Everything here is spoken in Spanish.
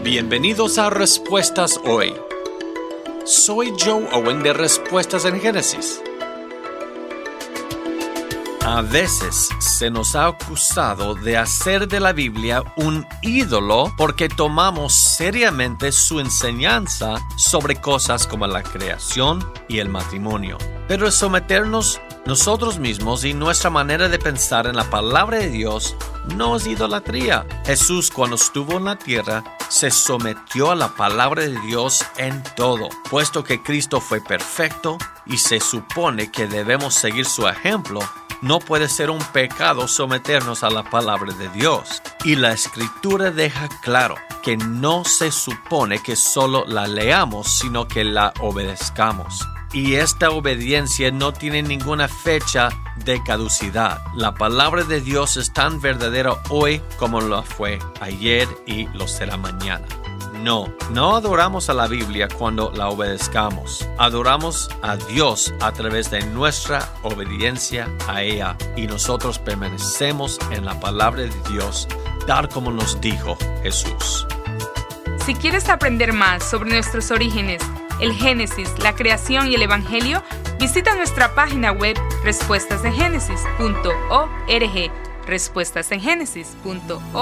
Bienvenidos a Respuestas Hoy. Soy Joe Owen de Respuestas en Génesis. A veces se nos ha acusado de hacer de la Biblia un ídolo porque tomamos seriamente su enseñanza sobre cosas como la creación y el matrimonio. Pero someternos nosotros mismos y nuestra manera de pensar en la palabra de Dios no es idolatría. Jesús, cuando estuvo en la tierra, se sometió a la palabra de Dios en todo, puesto que Cristo fue perfecto y se supone que debemos seguir su ejemplo. No puede ser un pecado someternos a la palabra de Dios. Y la Escritura deja claro que no se supone que solo la leamos, sino que la obedezcamos. Y esta obediencia no tiene ninguna fecha de caducidad. La palabra de Dios es tan verdadera hoy como lo fue ayer y lo será mañana. No adoramos a la Biblia cuando la obedezcamos. Adoramos a Dios a través de nuestra obediencia a ella. Y nosotros permanecemos en la palabra de Dios, tal como nos dijo Jesús. Si quieres aprender más sobre nuestros orígenes, el Génesis, la creación y el Evangelio, visita nuestra página web respuestasengenesis.org. respuestasengenesis.org.